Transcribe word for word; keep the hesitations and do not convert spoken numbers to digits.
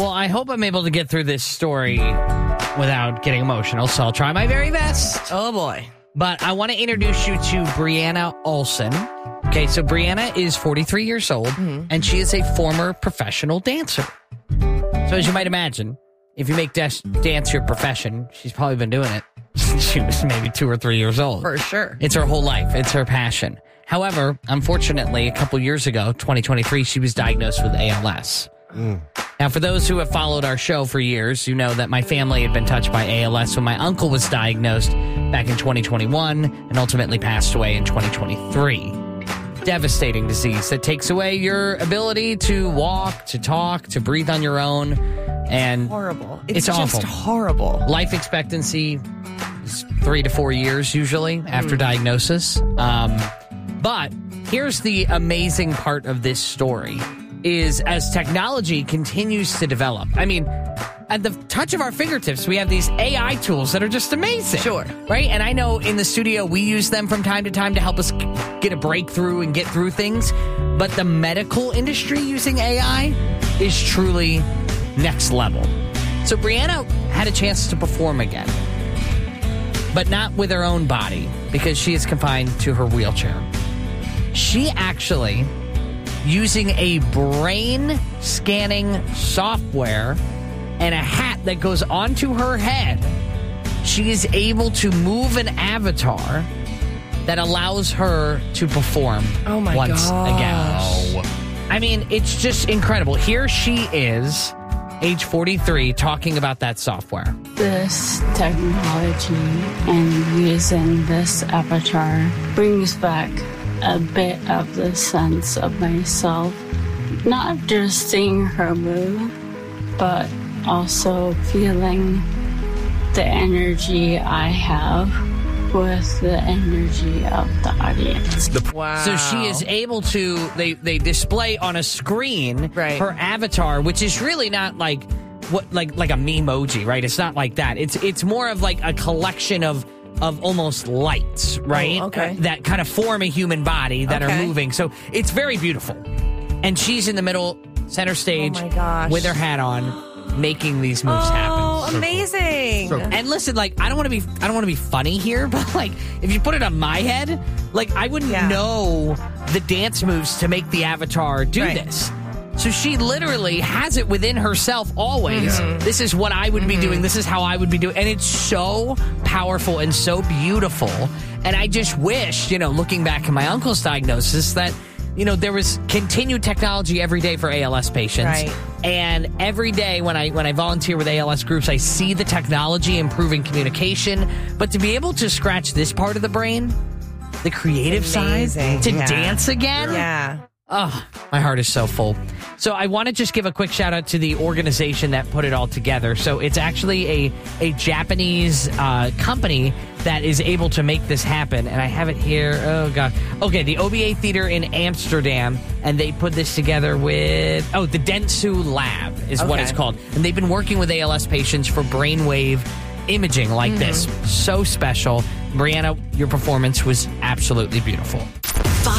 Well, I hope I'm able to get through this story without getting emotional, so I'll try my very best. Oh, boy. But I want to introduce you to Brianna Olson. Okay, so Brianna is forty-three years old, mm-hmm. and she is a former professional dancer. So as you might imagine, if you make des- dance your profession, she's probably been doing it since she was maybe two or three years old. For sure. It's her whole life. It's her passion. However, unfortunately, a couple years ago, twenty twenty-three, she was diagnosed with A L S. Mm. Now, for those who have followed our show for years, you know that my family had been touched by A L S when my uncle was diagnosed back in twenty twenty-one and ultimately passed away in twenty twenty-three. Devastating disease that takes away your ability to walk, to talk, to breathe on your own. And horrible. It's, it's just awful. horrible. Life expectancy is three to four years usually after mm. diagnosis. Um, but here's the amazing part of this story is as technology continues to develop. I mean, at the touch of our fingertips, we have these A I tools that are just amazing. Sure. Right? And I know in the studio, we use them from time to time to help us get a breakthrough and get through things. But the medical industry using A I is truly next level. So Brianna had a chance to perform again, but not with her own body because she is confined to her wheelchair. She actually, using a brain scanning software and a hat that goes onto her head, she is able to move an avatar that allows her to perform oh my once gosh. again. I mean, it's just incredible. Here she is, age forty-three, talking about that software. This technology and using this avatar brings back a bit of the sense of myself. Not just seeing her move, but also feeling the energy I have with the energy of the audience. Wow. So she is able to, they, they display on a screen right. her avatar, which is really not like what like like a memoji, right? It's not like that. It's it's more of like a collection of of almost lights, right? Oh, okay. Uh, that kind of form a human body that okay. are moving. So it's very beautiful. And she's in the middle, center stage, oh my gosh. with her hat on, making these moves oh, happen. Oh, amazing! So, and listen, like I don't want to be, I don't want to be funny here, but like if you put it on my head, like I wouldn't yeah. know the dance moves to make the avatar do right. this. So she literally has it within herself always. Mm-hmm. This is what I would mm-hmm. be doing. This is how I would be doing. And it's so powerful and so beautiful. And I just wish, you know, looking back at my uncle's diagnosis, that, you know, there was continued technology every day for A L S patients. Right. And every day when I when I volunteer with A L S groups, I see the technology improving communication. But to be able to scratch this part of the brain, the creative side, to yeah. dance again. Yeah. Oh, my heart is so full. So I want to just give a quick shout out to the organization that put it all together. So it's actually a, a Japanese uh, company that is able to make this happen. And I have it here. Oh, God. Okay, the O B A Theater in Amsterdam. And they put this together with, oh, the Dentsu Lab is okay. what it's called. And they've been working with A L S patients for brainwave imaging like mm-hmm. this. So special. Brianna, your performance was absolutely beautiful.